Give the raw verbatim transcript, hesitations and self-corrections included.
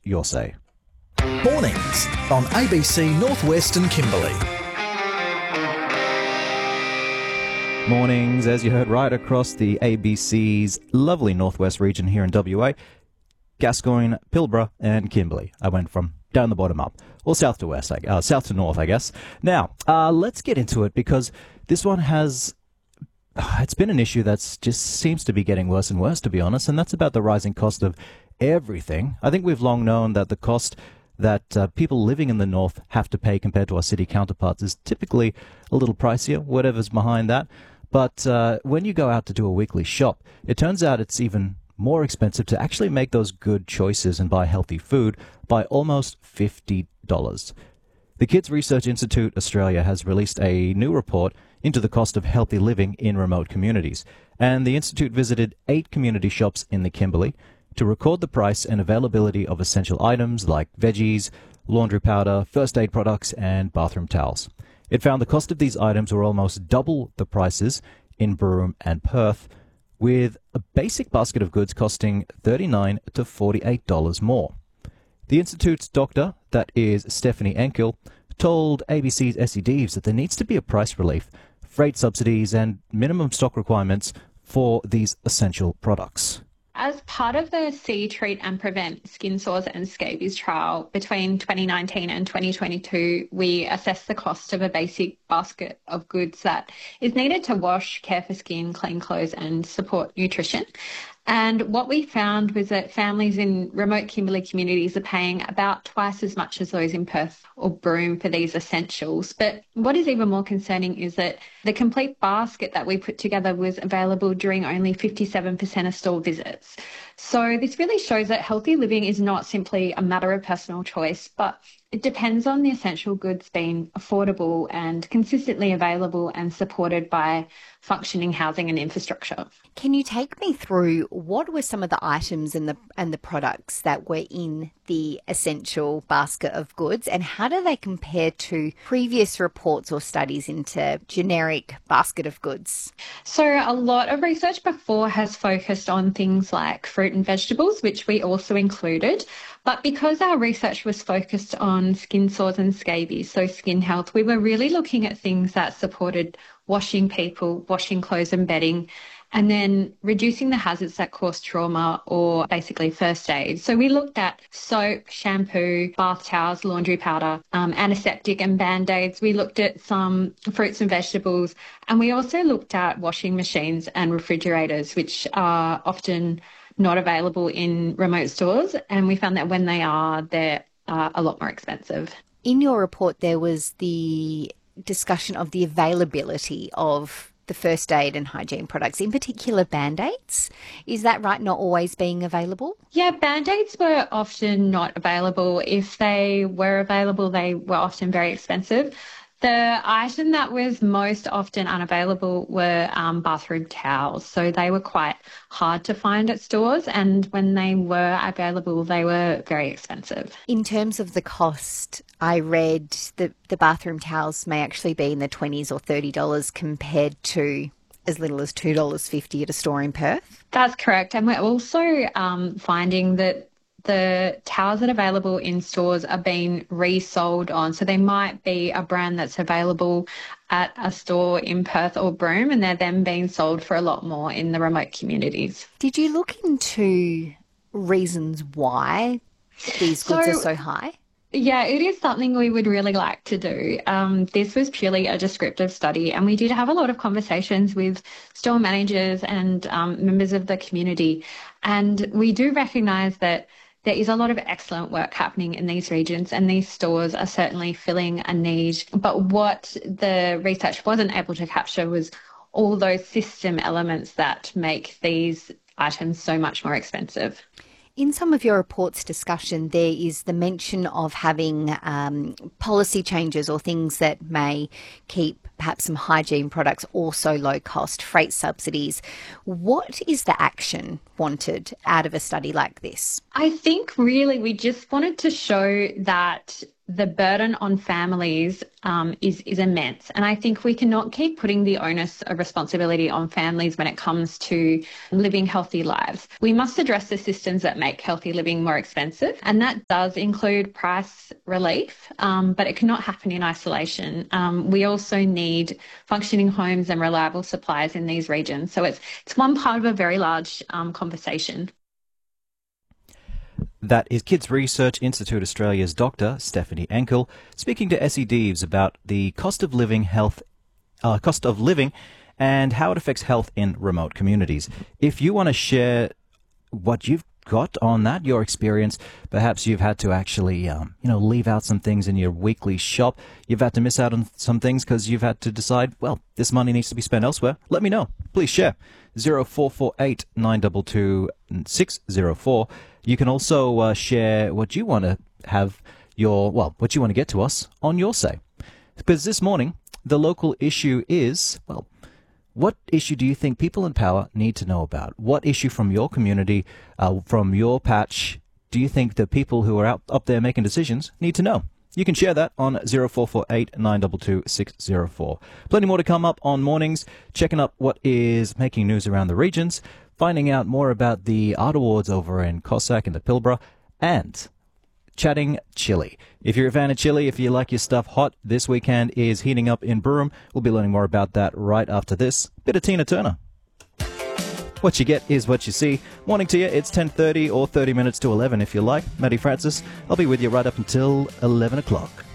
your say. Mornings on A B C Northwest and Kimberley. Mornings, as you heard, right across the A B C's lovely northwest region here in W A, Gascoyne, Pilbara and Kimberley. I went from down the bottom up, or south to west, uh, south to north, I guess. Now, uh, let's get into it, because this one has, uh, it's been an issue that's just seems to be getting worse and worse, to be honest, and that's about the rising cost of everything. I think we've long known that the cost that uh, people living in the north have to pay compared to our city counterparts is typically a little pricier, whatever's behind that. But uh, when you go out to do a weekly shop, it turns out it's even more expensive to actually make those good choices and buy healthy food by almost fifty dollars. The Kids Research Institute Australia has released a new report into the cost of healthy living in remote communities, and the Institute visited eight community shops in the Kimberley to record the price and availability of essential items like veggies, laundry powder, first aid products, and bathroom towels. It found the cost of these items were almost double the prices in Broome and Perth, with a basic basket of goods costing thirty-nine to forty-eight dollars more. The Institute's doctor, that is Stephanie Enkel, told A B C's Essie Deeves that there needs to be a price relief, freight subsidies, and minimum stock requirements for these essential products. As part of the See, Treat and Prevent Skin Sores and Scabies trial between twenty nineteen and twenty twenty-two, we assessed the cost of a basic basket of goods that is needed to wash, care for skin, clean clothes and support nutrition. And what we found was that families in remote Kimberley communities are paying about twice as much as those in Perth or Broome for these essentials. But what is even more concerning is that the complete basket that we put together was available during only fifty-seven percent of store visits. So this really shows that healthy living is not simply a matter of personal choice, but it depends on the essential goods being affordable and consistently available and supported by functioning housing and infrastructure. Can you take me through what were some of the items and the and the products that were in the essential basket of goods, and how do they compare to previous reports or studies into generic basket of goods? So a lot of research before has focused on things like fruit and vegetables, which we also included. But because our research was focused on skin sores and scabies, so skin health, we were really looking at things that supported washing people, washing clothes and bedding, and then reducing the hazards that cause trauma, or basically first aid. So we looked at soap, shampoo, bath towels, laundry powder, um, antiseptic and Band-Aids. We looked at some fruits and vegetables, and we also looked at washing machines and refrigerators, which are often not available in remote stores. And we found that when they are, they're uh, a lot more expensive. In your report, there was the discussion of the availability of the first aid and hygiene products, in particular Band-Aids. Is that right, not always being available? Yeah, Band-Aids were often not available. If they were available, they were often very expensive. The item that was most often unavailable were um, bathroom towels. So they were quite hard to find at stores, and when they were available, they were very expensive. In terms of the cost, I read that the bathroom towels may actually be in the twenties or thirty dollars compared to as little as two dollars fifty at a store in Perth. That's correct. And we're also um, finding that the towels that are available in stores are being resold on. So they might be a brand that's available at a store in Perth or Broome, and they're then being sold for a lot more in the remote communities. Did you look into reasons why these goods so, are so high? Yeah, it is something we would really like to do. Um, this was purely a descriptive study, and we did have a lot of conversations with store managers and um, members of the community. And we do recognise that there is a lot of excellent work happening in these regions, and these stores are certainly filling a need. But what the research wasn't able to capture was all those system elements that make these items so much more expensive. In some of your report's discussion, there is the mention of having um, policy changes or things that may keep perhaps some hygiene products, also low cost, freight subsidies. What is the action wanted out of a study like this? I think really we just wanted to show that the burden on families um, is, is immense. And I think we cannot keep putting the onus of responsibility on families when it comes to living healthy lives. We must address the systems that make healthy living more expensive. And that does include price relief, um, but it cannot happen in isolation. Um, we also need functioning homes and reliable supplies in these regions. So it's, it's one part of a very large um, conversation. That is Kids Research Institute Australia's Doctor Stephanie Enkel speaking to S E Deves about the cost of living health, uh, cost of living, and how it affects health in remote communities. If you want to share what you've got on that, your experience, perhaps you've had to actually, um, you know, leave out some things in your weekly shop. You've had to miss out on some things because you've had to decide, well, this money needs to be spent elsewhere. Let me know. Please share. zero four four eight nine two two six zero four. You can also uh, share what you want to have your, well, what you want to get to us on your say. Because this morning, the local issue is, well, what issue do you think people in power need to know about? What issue from your community, uh, from your patch, do you think the people who are out up there making decisions need to know? You can share that on zero four four eight nine two two six zero four. Plenty more to come up on mornings, checking up what is making news around the regions, finding out more about the art awards over in Cossack and the Pilbara, and chatting chili. If you're a fan of chili, if you like your stuff hot, this weekend is heating up in Broome. We'll be learning more about that right after this bit of Tina Turner. What you get is what you see. Morning to you. It's ten thirty or thirty minutes to eleven if you like. Matty Francis. I'll be with you right up until eleven o'clock.